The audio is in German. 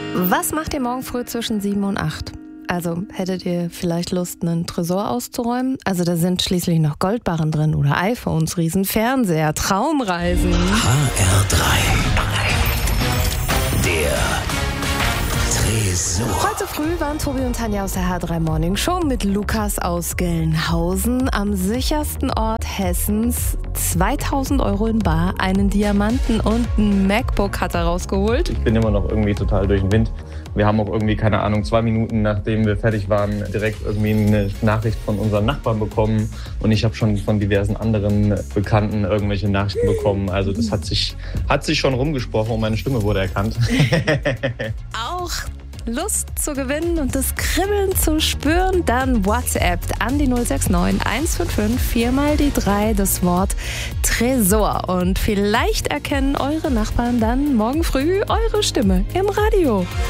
Was macht ihr morgen früh zwischen 7 und 8? Also, hättet ihr vielleicht Lust, einen Tresor auszuräumen? Also, da sind schließlich noch Goldbarren drin oder iPhones, Riesenfernseher, Traumreisen. HR3. Der Tresor. Heute früh waren Tobi und Tanja aus der HR3 Morning Show mit Lukas aus Gelnhausen am sichersten Ort Hessens. 2.000 € in bar, einen Diamanten und ein MacBook hat er rausgeholt. Ich bin immer noch irgendwie total durch den Wind. Wir haben auch irgendwie, 2 Minuten nachdem wir fertig waren, direkt irgendwie eine Nachricht von unserem Nachbarn bekommen. Und ich habe schon von diversen anderen Bekannten irgendwelche Nachrichten bekommen. Also das hat sich schon rumgesprochen und meine Stimme wurde erkannt. Auch Lust zu gewinnen und das Kribbeln zu spüren, dann WhatsApp an die 069 155 4 mal die 3 das Wort Tresor. Und vielleicht erkennen eure Nachbarn dann morgen früh eure Stimme im Radio.